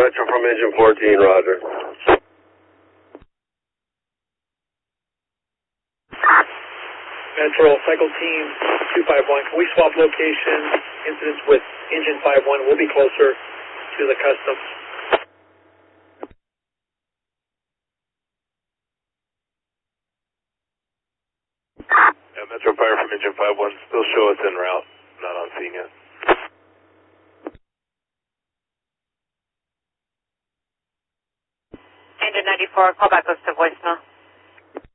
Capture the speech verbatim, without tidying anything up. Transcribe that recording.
Metro from engine fourteen, roger. Metro, cycle team two five one. Can we swap location incidents with engine five one? We'll be closer to the custom. Yeah, Metro Fire from engine five one. Still show us en route. Not on scene yet. Engine ninety-four, call back goes to voicemail.